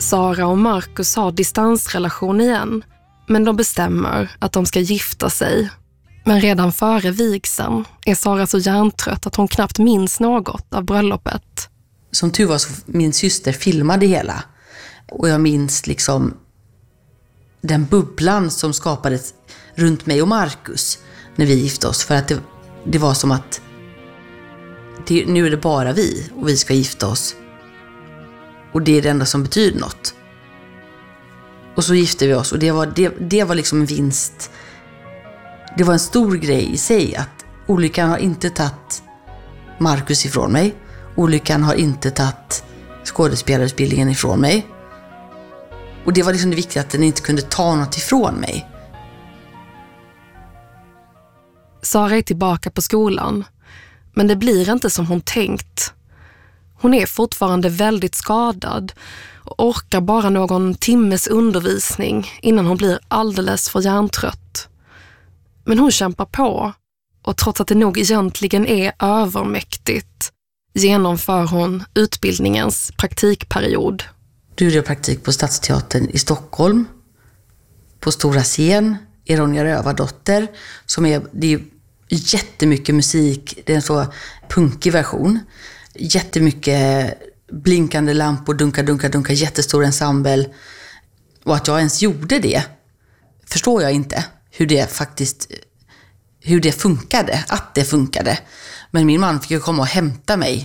Sara och Marcus har distansrelation igen, men de bestämmer att de ska gifta sig. Men redan före vigseln är Sara så hjärntrött att hon knappt minns något av bröllopet. Som tur var så min syster filmade hela. Och jag minns liksom den bubblan som skapades runt mig och Marcus när vi gifte oss. För att det var som att nu är det bara vi och vi ska gifta oss. Och det är det enda som betyder något. Och så gifte vi oss och det var liksom en vinst. Det var en stor grej i sig att olyckan har inte tagit Marcus ifrån mig. Olyckan har inte tagit skådespelarutbildningen ifrån mig. Och det var liksom det viktiga att den inte kunde ta något ifrån mig. Sara är tillbaka på skolan, men det blir inte som hon tänkt. Hon är fortfarande väldigt skadad och orkar bara någon timmes undervisning innan hon blir alldeles för hjärntrött. Men hon kämpar på och trots att det nog egentligen är övermäktigt genomför hon utbildningens praktikperiod. Du gjorde praktik på Stadsteatern i Stockholm, på Stora Scen, i Ronja Rövardotter, det är jättemycket musik, det är en så punkig version. Jättemycket blinkande lampor, dunka, jättestor ensemble. Och att jag ens gjorde det förstår jag inte hur det funkade, att det funkade. Men min man fick ju komma och hämta mig